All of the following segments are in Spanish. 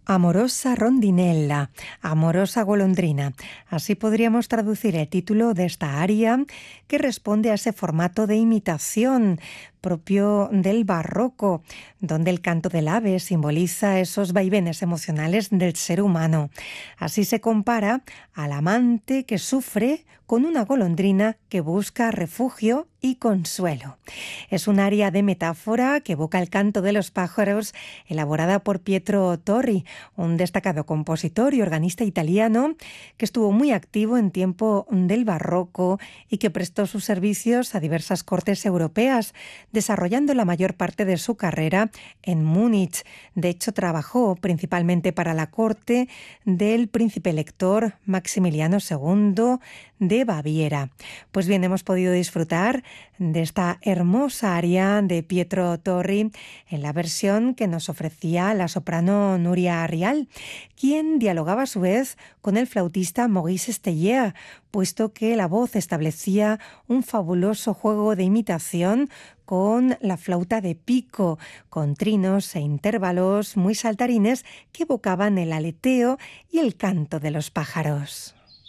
Amorosa rondinella, amorosa golondrina. Así podríamos traducir el título de esta aria que responde a ese formato de imitación propio del barroco, donde el canto del ave simboliza esos vaivenes emocionales del ser humano. Así se compara al amante que sufre con una golondrina que busca refugio y consuelo. Es un aria de metáfora que evoca el canto de los pájaros, elaborada por Pietro Torri, un destacado compositor y organista italiano que estuvo muy activo en tiempo del barroco y que prestó sus servicios a diversas cortes europeas, desarrollando la mayor parte de su carrera en Múnich. De hecho, trabajó principalmente para la corte del príncipe elector Maximiliano II de Baviera. Pues bien, hemos podido disfrutar de esta hermosa aria de Pietro Torri en la versión que nos ofrecía la soprano Nuria Rial, quien dialogaba a su vez con el flautista Maurice Steyer, puesto que la voz establecía un fabuloso juego de imitación con la flauta de pico, con trinos e intervalos muy saltarines que evocaban el aleteo y el canto de los pájaros.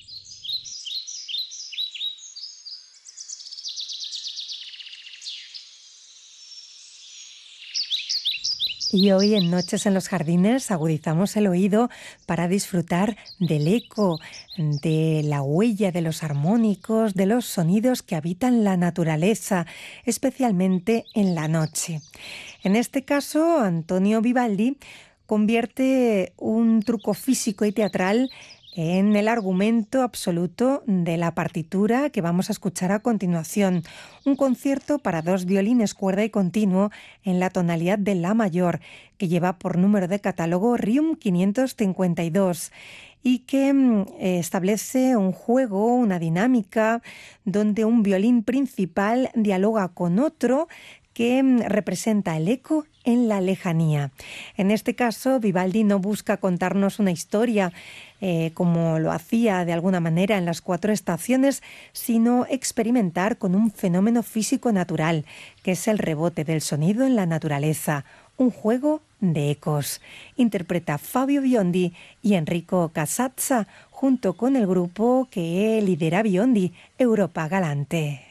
Y hoy en Noches en los Jardines agudizamos el oído para disfrutar del eco, de la huella de los armónicos, de los sonidos que habitan la naturaleza, especialmente en la noche. En este caso, Antonio Vivaldi convierte un truco físico y teatral en el argumento absoluto de la partitura que vamos a escuchar a continuación. Un concierto para dos violines, cuerda y continuo en la tonalidad de la mayor, que lleva por número de catálogo Rium 552 y que establece un juego, una dinámica, donde un violín principal dialoga con otro que representa el eco en la lejanía. En este caso, Vivaldi no busca contarnos una historia como lo hacía de alguna manera en las cuatro estaciones, sino experimentar con un fenómeno físico natural, que es el rebote del sonido en la naturaleza, un juego de ecos. Interpreta Fabio Biondi y Enrico Casazza, junto con el grupo que lidera Biondi, Europa Galante.